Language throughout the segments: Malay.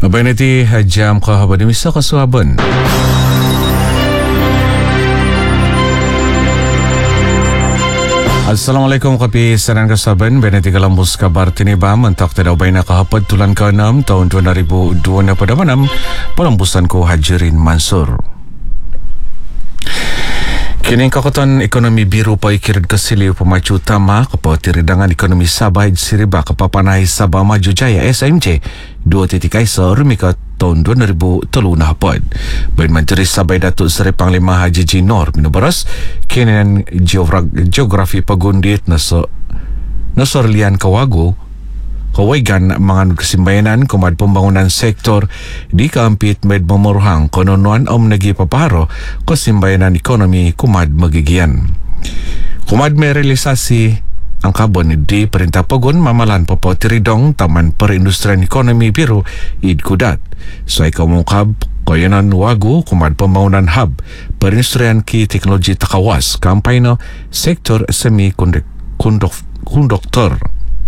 Abaniti jam kahaban misa kasuhaban. Assalamualaikum kapi saran kasaban beneti kalambus kabar tinibam mentak tadaw bayna kahapad tulan ke-6 tahun 2026 pelambusan ko Hajirin Mansur. Kini kakatan ekonomi biru pa ikirid kasiliw pemacu utama kapag tiridangan ekonomi Sabah Siriba kapapanay Sabah Maju Jaya SMJ 2.0 rumika tahun 2003 hapad. Bain Menteri Sabah Datuk Seri Panglima Haji Jinor minabaras kini geografi pagundit na sorlian kawago kawaigan mga kasimbayanan kumad pembangunan sektor di kaampit med memuruhang kononuan nagipapaharo kasimbayanan ekonomi kumad magigian. Kumad may realisasi ang kabon di Perintah Pogun mamalan papotiridong Taman Perindustrian Ekonomi Biru Idkudat. So ay kamukab koyanan wagu kumad pembangunan hub perindustrian ki teknologi takawas kampayno sektor semikonduktor.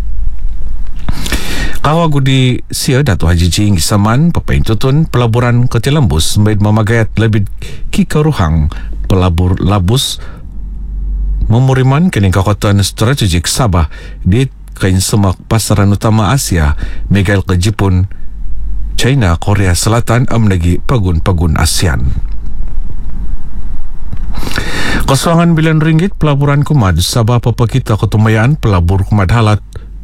Kawagu di siya Dato' Haji Jing Isaman papaintutun pelaburan Ketilambus med mamagayat lebih kikaruhang pelabur labus memuriman kening kakuatan strategik Sabah di kain semak pasaran utama Asia megal ke Jepun, China, Korea Selatan amnagi pagun-pagun ASEAN. Kosongan bilion ringgit pelaburan kumad Sabah papakita ketumayaan pelabur kumad Hala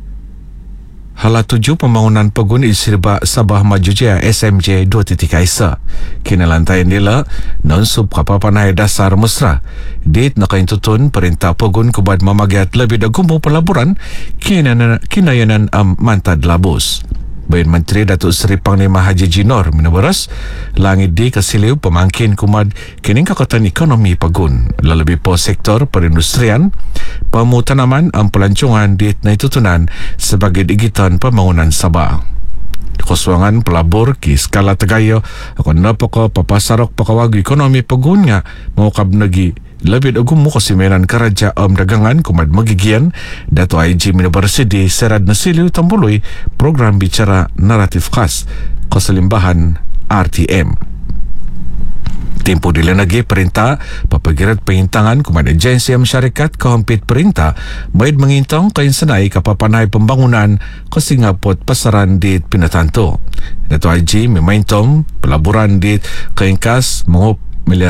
7 pembangunan pegun Siriba Sabah Maju Jaya SMJ 2.0 kinalantayan nila non-sub kapapanay dasar mesra dit nakaintutun Perintah Pegun kubad mamagiat lebih dagumo pelaburan kinayanan mantad labus. Bain Menteri Datuk Seri Panglima Haji Jinor minabaras langit di kasiliw pemangkin kumad kining kakatan ekonomi Pegun lalabi po sektor perindustrian pemutanaman pelancongan di naitutunan sebagai digitan pembangunan Sabah. Kosongan pelabur ki skala Tegayo akan napaka papasarok pakawagu ekonomi Pegun nga mawakab nagi lebih dagumo kasimenan karaja dagangan kumad magigian Dato' IG Minabarsidi serad nasiliw tambuloy program bicara naratif khas kasalimbahan RTM. Tempo dilanagi perintah papagirat pengintangan kumad agensi masyarakat kahampit perintah baid mengintang kain senai kapapanay pembangunan kasingapot pasaran di pinatanto. Dato' IG memaintom pelaburan di kainkas mengop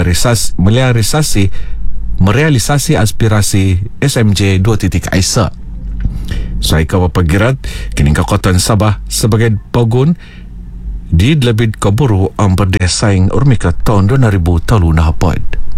merealisasi aspirasi SMJ 2.0 Sa ikaw pagirat kining kakuatan Sabah sebagai Pogun di lebih kaburu ang berdesaing urmika tahun 2003 na hapad.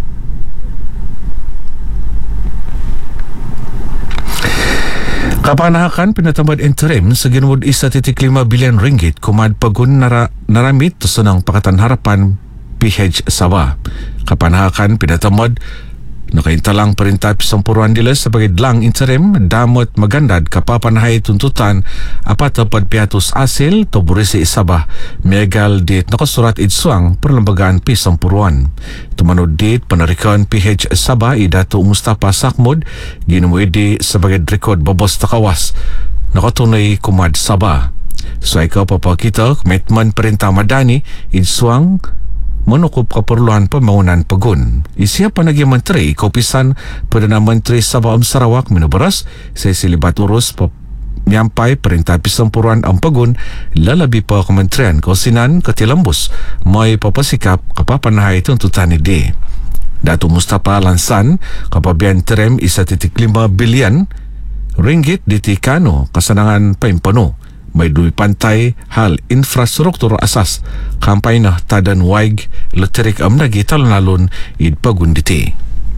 Kapanahakan pinatambad interim sa ginwod 1.5 bilyon ringgit kumad Pogun naramit sunang Pakatan Harapan PH Sabah. Kapanahakan pinatambad nakaintalang Perintah Pisampuruan dila sebagai dlang interim damot magandad kapapanahay tuntutan apat dapat piatus asil toburisi Sabah megal dit nakasurat idsuang perlembagaan Pisampuruan. Tumanod dit panarikan PH Sabah Dato' Mustafa Sakmud ginuwidi sebagai rekod babos takawas nakatunay kumad Sabah. So ikaw papakita komitmen Perintah Madani idsuang menukup keperluan pembangunan Pegun. Isiya panagi Menteri Kopisan Perdana Menteri Sabah Sarawak minabaras sesi libat urus nyampai Perintah Pisampuruan Pegun lalabi pa Kementerian Keusinan Ketilambus may papasikap kapapanahay tuntutan ini. Dato' Mustafa Lansan kapabian terem 1.5 bilyan ringgit di Tikano kasanangan paimpano may dui pantai hal infrastruktur asas kampay na tadan waig letterik amnagi talon-alon id pagunditi.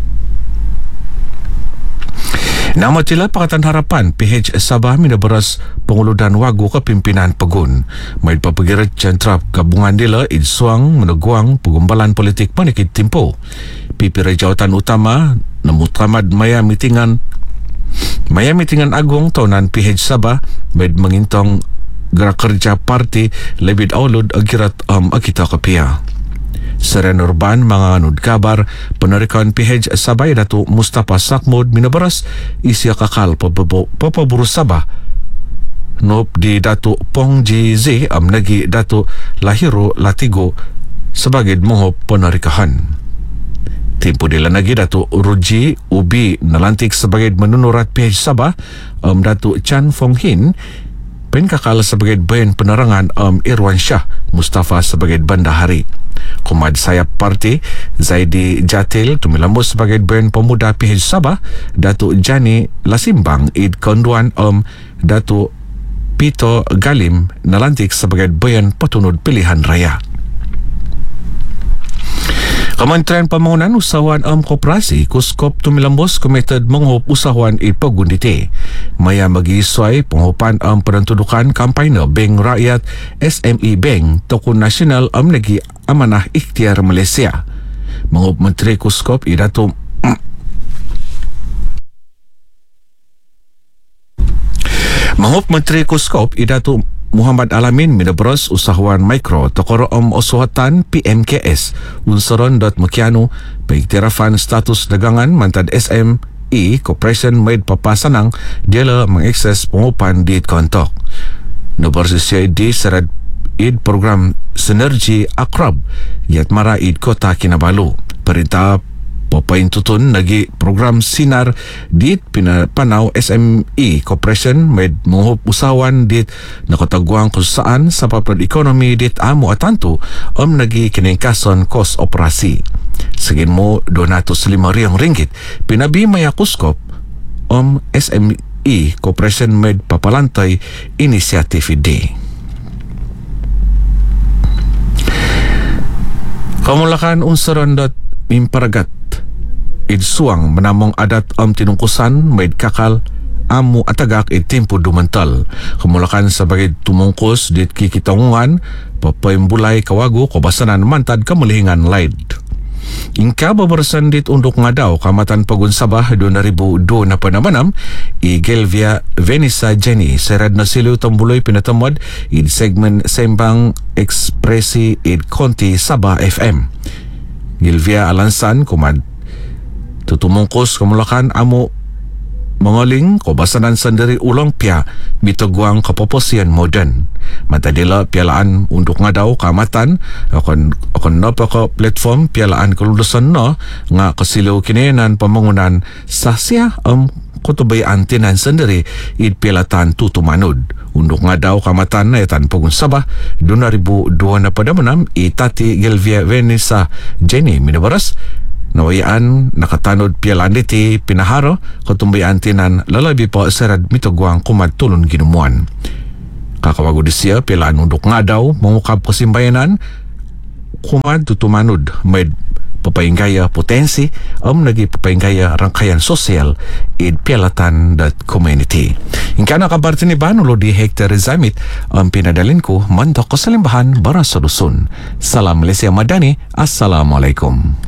Nama tila Pakatan Harapan PH Sabah minabaras penguludan wagu kepimpinan Pegun. May papagirat sentra gabungan dila id suang meneguang pegumbalan politik panikit timpo. Pipi Rejautan Utama namutramad maya mitingan agung tahunan PH Sabah med mengintong gerak kerja parti lebih aulud agirat akita kapia. Seren Urban manganud kabar penarikan PH Sabah Dato' Mustafa Sakmud minabaras isya kakal papaburu Sabah nop di Dato Pong GZ nagi Dato Lahiro Latigo sebagai mohop penarikahan. Tempo dila lagi Dato Ruji Ubi nalantik sebagai menunurat PH Sabah Dato Chan Fong Hin penkakal sebagai bayan penerangan Irwan Shah Mustafa sebagai bandahari. Komad Sayap Parti Zaidi Jatil tumilambos sebagai bayan pemuda PH Sabah. Dato Jani Lasimbang id konduan Dato Pito Galim nalantik sebagai bayan petunud pilihan raya. Kementerian Pembangunan Usahawan Koperasi Kuskop tumilambos komited menghop usahawan ipagunditi. Maya mag-iisway panghupan penentudukan kampanye Bank Rakyat SME Bank Tokun Nasional nagi Amanah Ikhtiar Malaysia. Menghop Menteri Kuskop Dato Menghop Menteri Kuskop Dato Muhammad Alamin minabros usahawan mikro tokoro osuhatan PMKS unsuron dot mekiano pagtirafan status dagangan mantad SME Corporation made papasanang dila mengakses pengupan di kontok. Naborsisya di serad id program Sinergi Akrab yat mara id Kota Kinabalu. Perintah Papain tutun nagi program Sinar dit pinapanaw SME Corporation med muhop usahawan dit nakataguang kusaan sa paprod economy dit amo atanto nagi kiningkason kos operasi. Sagin mo ₱205 pinabi maya Kuskop SME Corporation med papalantay inisiatif di. Kamulakan unsaron dot imparagat idsuang menamong adat tinungkusan maid kakal amu atagak tempo dumental. Kemulakan sebagai tumungkus dit kikitangungan papayimbulay kawago kabasanan mantad kemulihingan laid. Ingka babarsan dit undok ngadaw Kamatan Pagun Sabah 2002 na panamanam Gelvia Venisa Jenny serad na siliw tambuloy pinatamad id segmen Sembang Ekspresi id Konti Sabah FM. Gelvia Alansan kumad tutumungkos kamulakan amo mangaling kabasanan sandiri ulang pia mitagwang kapoposian modern. Matadila pialaan untuk ngadaw kamatan akon napaka platform pialaan kelulusan no nga kasilaw kinenan pamangunan sasya kutubayan tinan sandiri id pialatan tutumanod. Untuk ngadaw kamatan na itan Pagun Sabah 2002 na padamanam itati Gelvia Venisa Jenny minabaras nawayaan nakatanod pialaan diti pinaharo kutumbayan tinan lalabi po serad mitagwang kumadtulon ginumuan. Kakawago di siya pialaan undok ngadaw mangukab kasimbayanan kumad tutumanod may papainggaya potensi nagi papainggaya rangkayan sosial id pialatan.community. Ingka nakabarte ni Banulo di Hector Zamit pinadalin ko mandok ko sa limbahan bara sa Luzon. Salam Malaysia Madani. Assalamualaikum.